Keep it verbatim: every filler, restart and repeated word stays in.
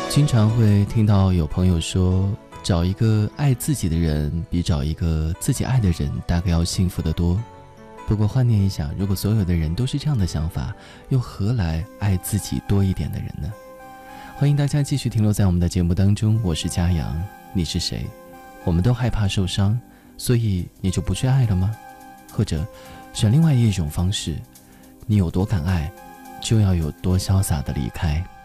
经常会听到有朋友说，找一个爱自己的人比找一个自己爱的人大概要幸福得多。不过换念一想，如果所有的人都是这样的想法，又何来爱自己多一点的人呢？欢迎大家继续停留在我们的节目当中，我是嘉阳，你是谁？我们都害怕受伤，所以你就不去爱了吗？或者选另外一种方式，你有多敢爱，就要有多潇洒的离开。